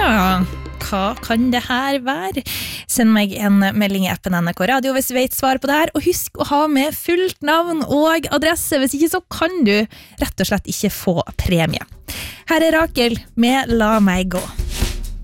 hva kan det her være? Send meg en melding I appen NRK Radio hvis du vet svar på det her, og husk å ha med fullt navn og adresse, hvis ikke så kan du rett og slett ikke få premie. Her Rakel med La meg gå.